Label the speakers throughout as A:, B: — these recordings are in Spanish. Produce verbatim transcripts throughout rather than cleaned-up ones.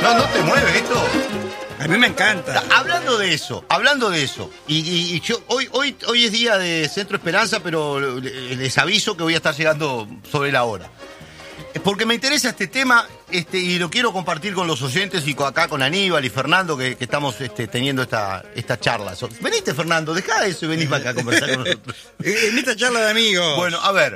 A: No, no te mueve esto.
B: A mí me encanta.
A: Hablando de eso, hablando de eso, y, y, y yo hoy, hoy, hoy es día de Centro Esperanza, pero les aviso que voy a estar llegando sobre la hora. Porque me interesa este tema este, y lo quiero compartir con los oyentes y con, acá con Aníbal y Fernando, que, que estamos este, teniendo esta, esta charla. Veniste, Fernando, dejá eso y venís para acá a conversar con nosotros.
B: En esta charla de amigos.
A: Bueno, a ver.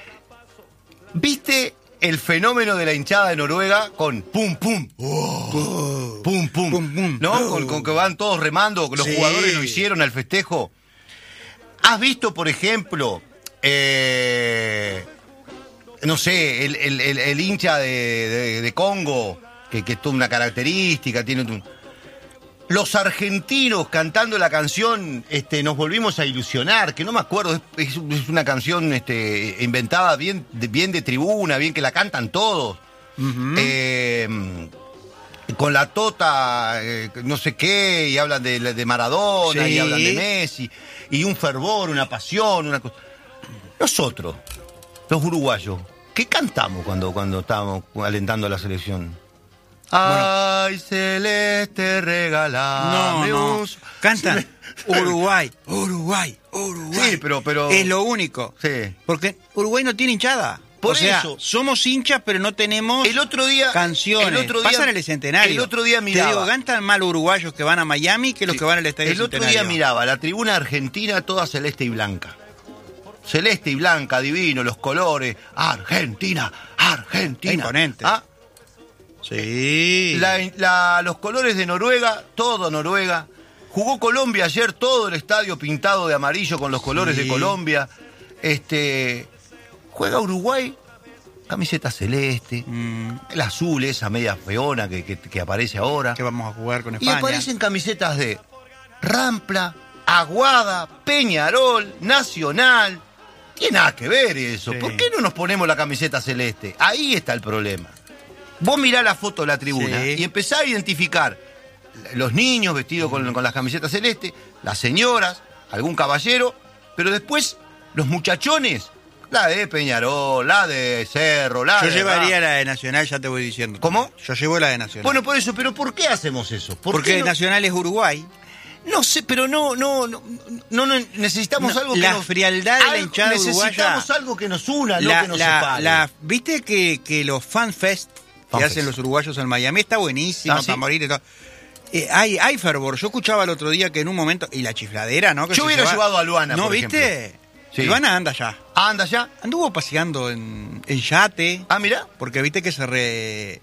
A: ¿Viste el fenómeno de la hinchada de Noruega con pum, pum? Oh, pum, pum.
B: Pum, pum.
A: ¿No?
B: Oh.
A: Con, con que van todos remando, los
B: Sí.
A: jugadores lo hicieron al festejo. ¿Has visto, por ejemplo, eh, no sé, el, el, el, el hincha de, de, de Congo, que, que es toda una característica, tiene un... Los argentinos cantando la canción este, Nos volvimos a ilusionar, que no me acuerdo, es, es, es una canción este, inventada bien de, bien de tribuna, bien que la cantan todos. Uh-huh. Eh, con la tota, eh, no sé qué, y hablan de, de Maradona, sí. Y hablan de Messi, y un fervor, una pasión, una cosa. Nosotros, los uruguayos, ¿qué cantamos cuando, cuando estábamos alentando a la selección? Ay, bueno. Celeste, regalame.
B: No, no.
A: Un...
B: Cantan Uruguay, Uruguay, Uruguay.
A: Sí, pero, pero...
B: Es lo único.
A: Sí.
B: Porque Uruguay no tiene hinchada.
A: Por
B: o sea,
A: eso.
B: Somos hinchas, pero no tenemos
A: el otro día,
B: canciones.
A: El otro día,
B: pasan el Centenario.
A: El otro día miraba.
B: Te digo, cantan más los uruguayos que van a Miami que los
A: sí.
B: que van al Estadio
A: El otro
B: Centenario.
A: día miraba la tribuna argentina toda celeste y blanca. Celeste y blanca, divino, los colores. Argentina, Argentina.
B: Imponente.
A: ¿Ah?
B: Sí.
A: La, la, los colores de Noruega, todo Noruega. Jugó Colombia ayer, todo el estadio pintado de amarillo con los colores sí. de Colombia. Este, juega Uruguay, camiseta celeste, mm. el azul, esa media feona que, que, que aparece ahora.
B: Que vamos a jugar con España.
A: Y aparecen camisetas de Rampla, Aguada, Peñarol, Nacional. Tiene nada que ver eso. Sí. ¿Por qué no nos ponemos la camiseta celeste? Ahí está el problema. Vos mirá la foto de la tribuna sí. y empezá a identificar los niños vestidos con, con las camisetas celestes, las señoras, algún caballero, pero después los muchachones, la de Peñarol, la de Cerro, la
B: Yo
A: de...
B: Yo llevaría la de Nacional, ya te voy diciendo.
A: ¿Cómo?
B: Yo llevo la de Nacional.
A: Bueno, por eso, pero ¿por qué hacemos eso? ¿Por
B: Porque
A: no?
B: Nacional es Uruguay.
A: No sé, pero no, no, no, no, no necesitamos no, algo que
B: la
A: nos...
B: La frialdad de la hinchada
A: necesitamos
B: uruguaya.
A: Necesitamos algo que nos una,
B: la,
A: no que nos
B: la,
A: separe.
B: La, ¿Viste que, que los fanfest que Fan hacen fest. Los uruguayos en Miami está buenísimo,
A: ¿Ah, sí?
B: para morir y todo? Eh, hay, hay fervor. Yo escuchaba el otro día que en un momento... Y la chifladera, ¿no? Que
A: Yo hubiera
B: lleva...
A: llevado a Luana,
B: ¿No
A: por
B: viste?
A: Ejemplo. Sí.
B: Luana anda ya.
A: Ah, ¿anda ya?
B: Anduvo paseando en, en yate.
A: Ah, mira.
B: Porque viste que se re...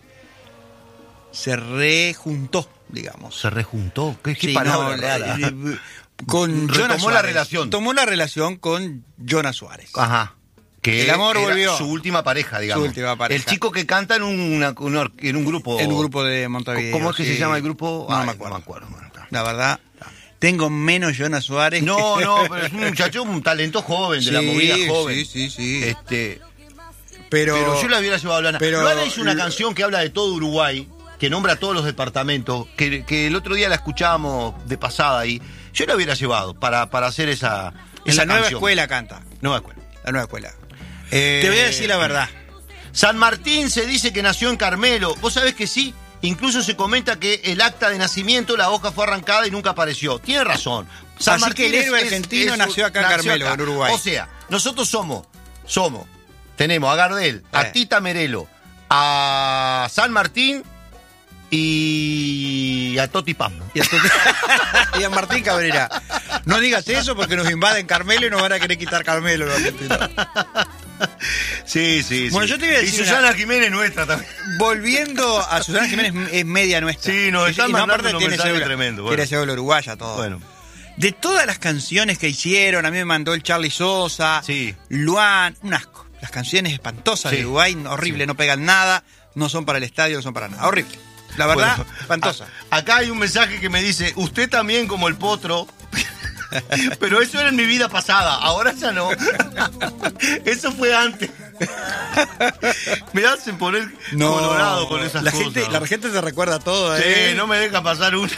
B: Se rejuntó, digamos.
A: Se rejuntó. ¿Qué, qué
B: sí,
A: palabra
B: no,
A: rara?
B: La, con Jonas
A: Tomó la relación.
B: Tomó la relación con Jonas Suárez.
A: Ajá. Que
B: el amor
A: era
B: volvió.
A: Su última pareja, digamos.
B: Su última pareja.
A: El chico que canta en, una, una, en un grupo.
B: En un grupo de Montevideo.
A: ¿Cómo es que
B: sí.
A: se llama el grupo?
B: No,
A: Ay,
B: me acuerdo.
A: no me acuerdo. Bueno,
B: la verdad, tengo menos Jonas Suárez.
A: No, no, pero es un muchacho, un talento joven, de
B: sí,
A: la movida joven.
B: Sí, sí, sí.
A: Este,
B: pero,
A: pero yo la hubiera llevado a Luana.
B: Pero,
A: Luana hizo una canción que habla de todo Uruguay, que nombra a todos los departamentos, que, que el otro día la escuchábamos de pasada ahí. Yo la hubiera llevado para, para hacer esa, esa
B: la nueva
A: canción.
B: escuela canta.
A: Nueva escuela.
B: La nueva escuela. Eh, Te voy a decir la verdad.
A: San Martín se dice que nació en Carmelo. ¿Vos sabés que sí? Incluso se comenta que el acta de nacimiento, la hoja fue arrancada y nunca apareció. Tiene razón.
B: San Así Martín que el héroe es, argentino es, nació acá en Carmelo, acá. En Uruguay.
A: O sea, nosotros somos, somos, tenemos a Gardel, eh. a Tita Merelo, a San Martín y a Toti Pam.
B: Y a, Toti... y a Martín Cabrera. No digas eso porque nos invaden Carmelo y nos van a querer quitar Carmelo los argentinos.
A: Sí, sí,
B: bueno,
A: sí.
B: Yo te voy a decir
A: y Susana
B: una...
A: Jiménez nuestra también.
B: Volviendo a Susana Jiménez es media nuestra.
A: Sí, nos están mandando unos
B: tiene
A: mensajes tremendos.
B: Bueno. Tiene cédula uruguaya, todo.
A: Bueno.
B: De todas las canciones que hicieron, a mí me mandó el Charlie Sosa,
A: sí.
B: Luan, un asco. Las canciones espantosas sí. de Uruguay, horrible, sí. no pegan nada, no son para el estadio, no son para nada. Horrible. La verdad, bueno, espantosa.
A: A, acá hay un mensaje que me dice, usted también como el potro... Pero eso era en mi vida pasada, ahora ya no. Eso fue antes. Me hacen poner no, colorado con esas
B: la
A: cosas.
B: Gente, la gente te recuerda todo, ¿eh?
A: Sí, no me deja pasar una.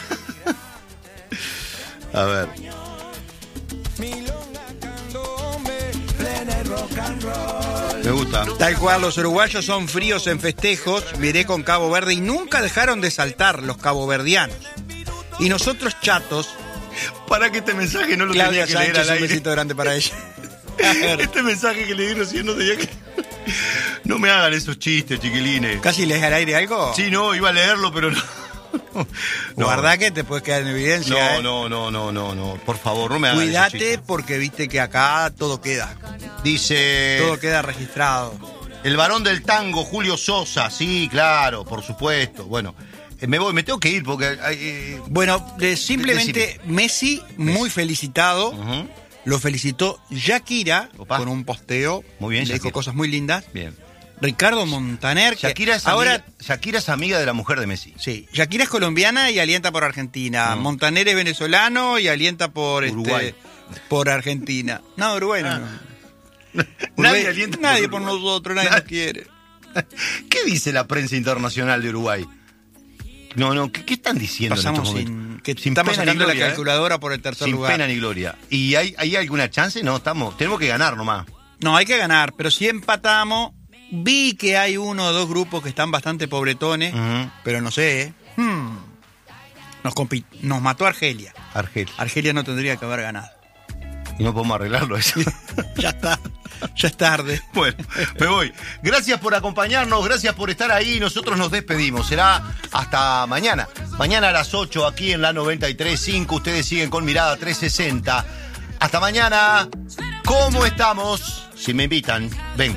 A: A ver. Me gusta. nota.
B: Tal cual, los uruguayos son fríos en festejos, miré con Cabo Verde y nunca dejaron de saltar los caboverdianos. Y nosotros chatos...
A: Para que este mensaje no lo
B: Claudia
A: tenía que leer
B: Sánchez,
A: al
B: un
A: aire.
B: besito grande para ella. A ver.
A: Este mensaje que le di recién no tenía que... No me hagan esos chistes, chiquilines.
B: ¿Casi lees al aire algo?
A: Sí, no, iba a leerlo, pero no. No.
B: Guardá que te puedes quedar en evidencia.
A: No,
B: ¿eh?
A: no, no, no, no, no. Por favor, no me hagan esos
B: Cuídate
A: chistes.
B: porque viste que acá todo queda.
A: Dice...
B: Todo queda registrado.
A: El varón del tango, Julio Sosa. Sí, claro, por supuesto. Bueno, eh, me voy, me tengo que ir porque... eh,
B: Bueno, de- simplemente
A: Decime.
B: Messi, muy felicitado.
A: ujú.
B: Lo felicitó Shakira
A: Opa.
B: con un posteo.
A: Muy bien,
B: Le dijo
A: Shakira.
B: cosas muy lindas.
A: Bien.
B: Ricardo Montaner. que
A: Shakira es,
B: ahora,
A: amiga, Shakira es amiga de la mujer de Messi.
B: sí, Shakira es colombiana y alienta por Argentina.
A: Mm.
B: Montaner es venezolano y alienta por
A: Uruguay.
B: este, por Argentina. No, Uruguay no.
A: Ah.
B: no.
A: Nadie
B: Uruguay-
A: alienta
B: nadie
A: por
B: por
A: Uruguay.
B: nosotros, nadie
A: Nadie.
B: nos quiere.
A: ¿Qué dice la prensa internacional de Uruguay? No, no, ¿qué, qué están diciendo
B: Pasamos
A: en estos
B: sin,
A: momentos?
B: que
A: Sin
B: estamos
A: pena ni
B: sacando
A: gloria,
B: la
A: ¿eh?
B: calculadora por el tercer
A: Sin
B: lugar.
A: pena ni gloria. ¿Y hay, hay alguna chance? No, estamos, tenemos que ganar nomás.
B: No, hay que ganar, pero si empatamos, vi que hay uno o dos grupos que están bastante pobretones,
A: Ujú.
B: pero no sé, ¿eh? Hmm. Nos, compi- nos mató Argelia.
A: Argelia.
B: Argelia no tendría que haber ganado.
A: Y no podemos arreglarlo eso.
B: Ya está, ya es tarde.
A: Bueno, me voy. Gracias por acompañarnos, gracias por estar ahí. Nosotros nos despedimos. Será hasta mañana. Mañana a las ocho aquí en la noventa y tres punto cinco. Ustedes siguen con Mirada trescientos sesenta. Hasta mañana. ¿Cómo estamos? Si me invitan, vengo.